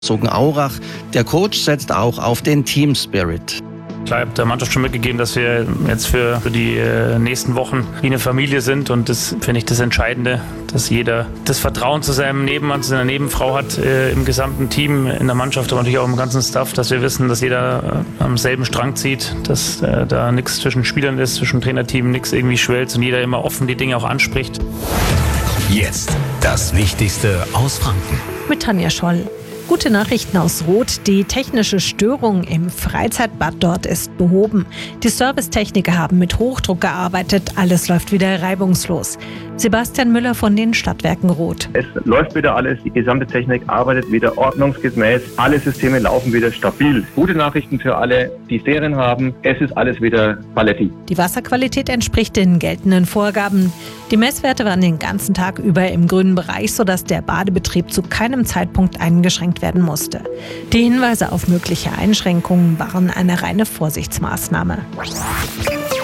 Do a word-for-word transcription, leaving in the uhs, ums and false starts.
Aurach. Der Coach setzt auch auf den Team Spirit. Ich habe der Mannschaft schon mitgegeben, dass wir jetzt für, für die äh, nächsten Wochen wie eine Familie sind, und das finde ich das Entscheidende, dass jeder das Vertrauen zu seinem Nebenmann, zu seiner Nebenfrau hat, äh, im gesamten Team, in der Mannschaft, aber natürlich auch im ganzen Staff, dass wir wissen, dass jeder äh, am selben Strang zieht, dass äh, da nichts zwischen Spielern ist, zwischen Trainerteam, nichts irgendwie schwellt und jeder immer offen die Dinge auch anspricht. Jetzt das Wichtigste aus Franken. Mit Tanja Scholl. Gute Nachrichten aus Roth. Die technische Störung im Freizeitbad dort ist behoben. Die Servicetechniker haben mit Hochdruck gearbeitet. Alles läuft wieder reibungslos. Sebastian Müller von den Stadtwerken Roth. Es läuft wieder alles. Die gesamte Technik arbeitet wieder ordnungsgemäß. Alle Systeme laufen wieder stabil. Gute Nachrichten für alle, die Serien haben. Es ist alles wieder paletti. Die Wasserqualität entspricht den geltenden Vorgaben. Die Messwerte waren den ganzen Tag über im grünen Bereich, sodass der Badebetrieb zu keinem Zeitpunkt eingeschränkt werden musste. Die Hinweise auf mögliche Einschränkungen waren eine reine Vorsichtsmaßnahme.